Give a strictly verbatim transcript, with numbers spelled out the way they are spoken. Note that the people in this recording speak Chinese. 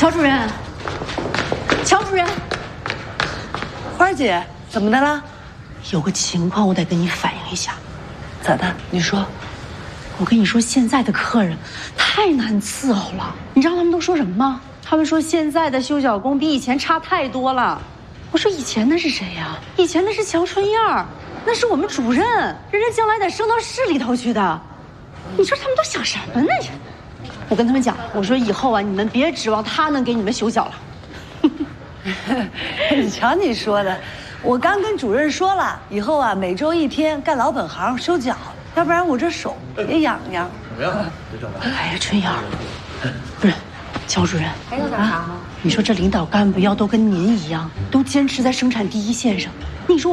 乔主任，乔主任， 花儿姐，怎么的了？ 有个情况我得跟你反映一下。 咋的？你说。 我跟你说，现在的客人太难伺候了。你知道他们都说什么吗？他们说现在的修脚工比以前差太多了。我说以前那是谁呀？以前那是乔春燕儿，那是我们主任，人家将来得升到市里头去的。你说他们都想什么呢？我跟他们讲，我说以后啊，你们别指望他能给你们修脚了。 你瞧你说的，我刚跟主任说了，以后啊每周一天干老本行修脚，要不然我这手也痒痒。 怎么样？别整了。 哎呀，春燕儿，不是，乔主任， 还有点啥吗？ 你说这领导干部要都跟您一样，都坚持在生产第一线上，你说。